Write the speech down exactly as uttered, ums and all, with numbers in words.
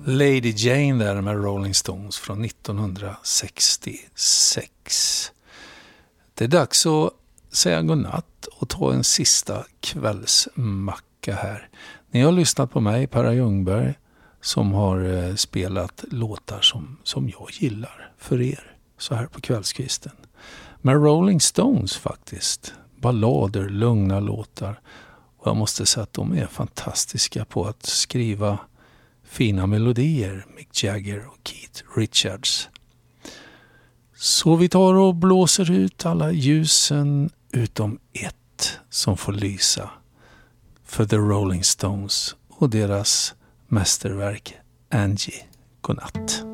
Lady Jane där med Rolling Stones från nittonhundrasextiosex. Det är dags att säga godnatt och ta en sista kvällsmacka här. Ni har lyssnat på mig, Per Ljungberg, som har spelat låtar som, som jag gillar för er så här på kvällskvisten. Med Rolling Stones faktiskt. Ballader, lugna låtar. Och jag måste säga att de är fantastiska på att skriva fina melodier, Mick Jagger och Keith Richards. Så vi tar och blåser ut alla ljusen utom ett som får lysa för The Rolling Stones och deras mästerverk Angie. Godnatt.